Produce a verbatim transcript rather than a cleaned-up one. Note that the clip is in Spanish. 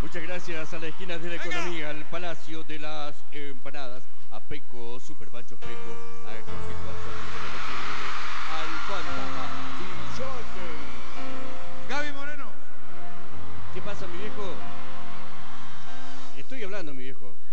Muchas gracias a la esquina de la economía, al Palacio de las Empanadas, a Peco, Super Pancho Peco, a Jorgito Bastoni, al Fantasma Billote. Gaby Moreno. ¿Qué pasa, mi viejo? Estoy hablando, mi viejo.